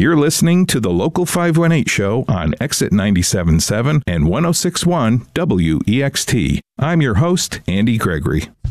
You're listening to the Local 518 show on Exit 97.7 and 106.1 WEXT. I'm your host, Andy Gregory.